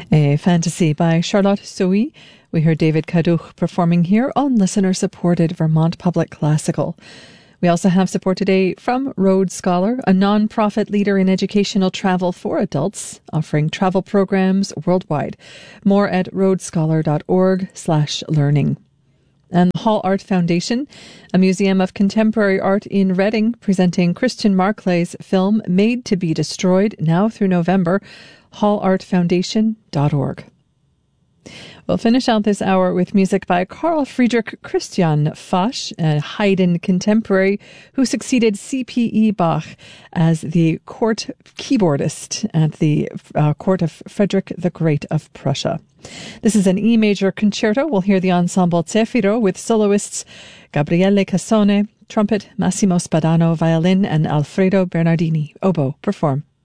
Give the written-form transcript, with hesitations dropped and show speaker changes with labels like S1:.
S1: A fantasy by Charlotte Sohi. We heard David Kaduk performing here on listener-supported Vermont Public Classical. We also have support today from Road Scholar, a non-profit leader in educational travel for adults, offering travel programs worldwide. More at roadscholar.org/learning. And the Hall Art Foundation, a museum of contemporary art in Reading, presenting Christian Marclay's film Made to be Destroyed, now through November, hallartfoundation.org. We'll finish out this hour with music by Carl Friedrich Christian Foch, a Haydn contemporary who succeeded C.P.E. Bach as the court keyboardist at the court of Frederick the Great of Prussia. This is an E major concerto. We'll hear the ensemble Zefiro with soloists Gabriele Cassone, trumpet, Massimo Spadano, violin, and Alfredo Bernardini, oboe, perform.